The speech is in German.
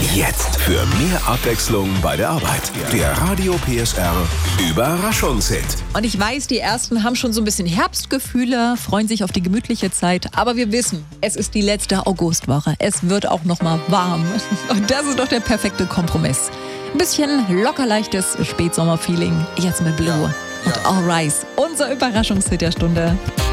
Jetzt für mehr Abwechslung bei der Arbeit. Der Radio PSR Überraschungshit. Und ich weiß, die Ersten haben schon so ein bisschen Herbstgefühle, freuen sich auf die gemütliche Zeit. Aber wir wissen, es ist die letzte Augustwoche. Es wird auch noch mal warm. Und das ist doch der perfekte Kompromiss. Ein bisschen locker leichtes Spätsommerfeeling. Jetzt mit Blue und All Rise. Unser Überraschungshit der Stunde.